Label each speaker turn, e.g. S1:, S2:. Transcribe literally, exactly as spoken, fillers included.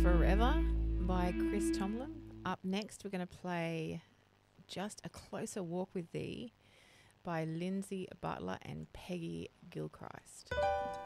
S1: Forever by Chris Tomlin. Up next, we're going to play Just a Closer Walk with Thee by Lindsay Butler and Peggy Gilchrist.